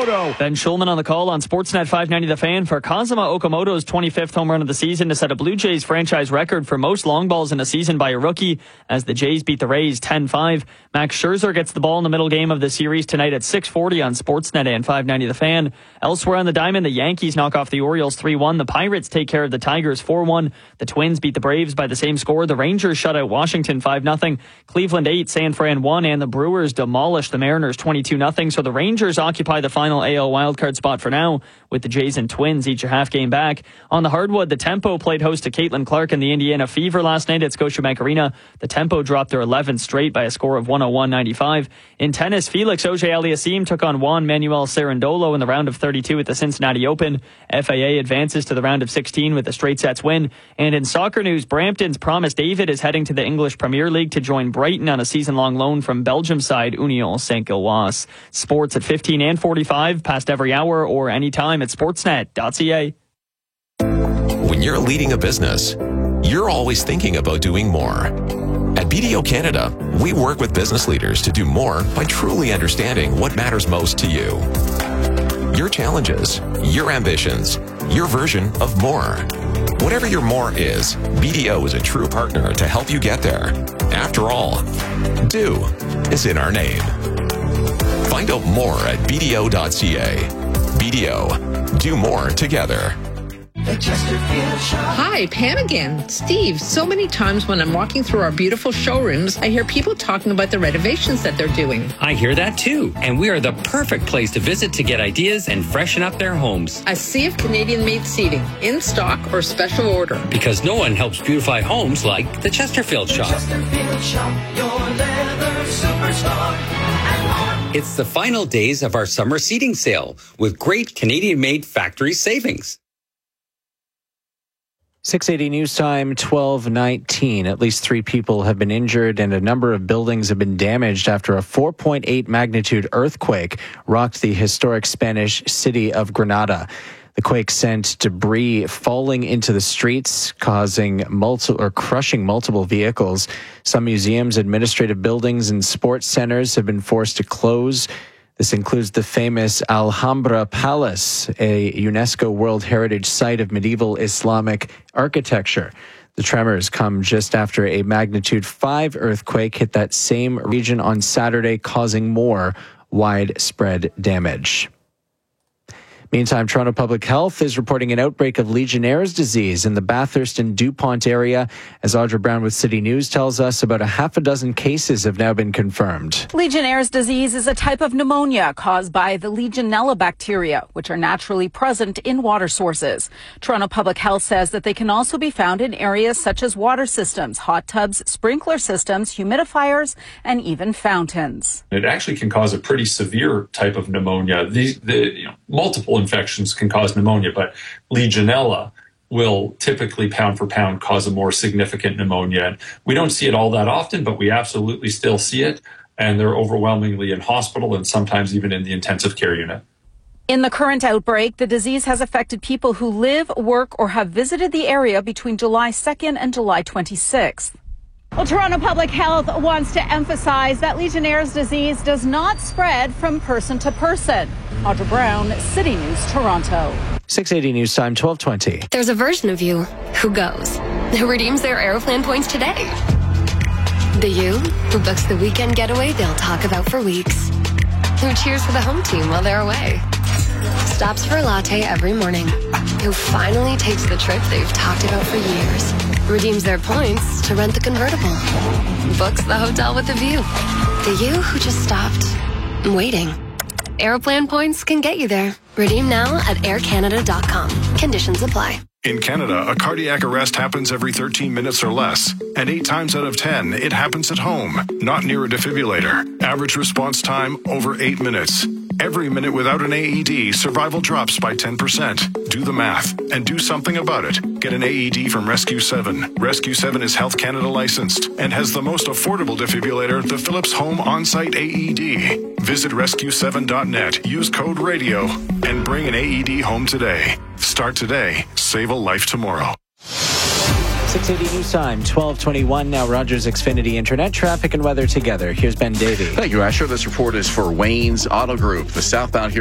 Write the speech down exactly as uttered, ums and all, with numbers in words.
Okamoto. Ben Schulman on the call on Sportsnet five ninety The Fan for Kazuma Okamoto's twenty-fifth home run of the season to set a Blue Jays franchise record for most long balls in a season by a rookie as the Jays beat the Rays ten five. Max Scherzer gets the ball in the middle game of the series tonight at six forty on Sportsnet and five ninety The Fan. Elsewhere on the diamond, the Yankees knock off the Orioles three one. The Pirates take care of the Tigers four one. The Twins beat the Braves by the same score. The Rangers shut out Washington five nothing. Cleveland eight, San Fran one, and the Brewers demolished the Mariners twenty-two nothing. So the Rangers occupy the final A L wildcard spot for now, with the Jays and Twins each a half game back. On the hardwood, the Tempo played host to Caitlin Clark and the Indiana Fever last night at Scotiabank Arena. The Tempo dropped their eleventh straight by a score of one oh one ninety-five. In tennis, Felix Auger-Aliassime took on Juan Manuel Cerundolo in the round of thirty-two at the Cincinnati Open. F A A advances to the round of sixteen with a straight sets win. And in soccer news, Brampton's Promise David is heading to the English Premier League to join Brighton on a season-long loan from Belgium side Union Saint-Gilloise. Sports at fifteen and forty-five, past every hour or anytime at sportsnet dot c a. When you're leading a business, you're always thinking about doing more. At B D O Canada, we work with business leaders to do more by truly understanding what matters most to you. Your challenges, your ambitions, your version of more. Whatever your more is, B D O is a true partner to help you get there. After all, do is in our name. Find out more at b d o dot c a. B D O, do more together. Hi, Pam again. Steve, so many times when I'm walking through our beautiful showrooms, I hear people talking about the renovations that they're doing. I hear that too, and we are the perfect place to visit to get ideas and freshen up their homes. A sea of Canadian-made seating, in stock or special order. Because no one helps beautify homes like the Chesterfield Shop. The Chesterfield Shop, your leather superstar. It's the final days of our summer seating sale with great Canadian-made factory savings. six eighty News Time, twelve nineteen. At least three people have been injured and a number of buildings have been damaged after a four point eight magnitude earthquake rocked the historic Spanish city of Granada. The quake sent debris falling into the streets, causing multi- or crushing multiple vehicles. Some museums, administrative buildings, and sports centers have been forced to close. This includes the famous Alhambra Palace, a UNESCO World Heritage Site of medieval Islamic architecture. The tremors come just after a magnitude five earthquake hit that same region on Saturday, causing more widespread damage. Meantime, Toronto Public Health is reporting an outbreak of Legionnaire's disease in the Bathurst and DuPont area. As Audra Brown with City News tells us, about a half a dozen cases have now been confirmed. Legionnaire's disease is a type of pneumonia caused by the Legionella bacteria, which are naturally present in water sources. Toronto Public Health says that they can also be found in areas such as water systems, hot tubs, sprinkler systems, humidifiers, and even fountains. It actually can cause a pretty severe type of pneumonia. These, the, you know, multiple infections can cause pneumonia, but Legionella will typically pound for pound cause a more significant pneumonia. And we don't see it all that often, but we absolutely still see it. And they're overwhelmingly in hospital and sometimes even in the intensive care unit. In the current outbreak, the disease has affected people who live, work, or have visited the area between July second and July twenty-sixth. Well, Toronto Public Health wants to emphasize that Legionnaire's disease does not spread from person to person. Audra Brown, City News, Toronto. six eighty News Time, twelve twenty. There's a version of you who goes, who redeems their Aeroplan points today. The you who books the weekend getaway they'll talk about for weeks. Who cheers for the home team while they're away. Stops for a latte every morning. Who finally takes the trip they've talked about for years. Redeems their points to rent the convertible. Books the hotel with a view. The you who just stopped waiting. Aeroplan points can get you there. Redeem now at air canada dot com. Conditions apply. In Canada, a cardiac arrest happens every thirteen minutes or less. And eight times out of ten, it happens at home, not near a defibrillator. Average response time, over eight minutes. Every minute without an A E D, survival drops by ten percent. Do the math and do something about it. Get an A E D from Rescue seven. Rescue seven is Health Canada licensed and has the most affordable defibrillator, the Philips Home On-Site A E D. Visit rescue seven dot net, use code RADIO, and bring an A E D home today. Start today. Save a life tomorrow. six eighty News Time, twelve twenty-one. Now Rogers Xfinity Internet traffic and weather together. Here's Ben Davey. Thank you, Asher. This report is for Wayne's Auto Group. The southbound here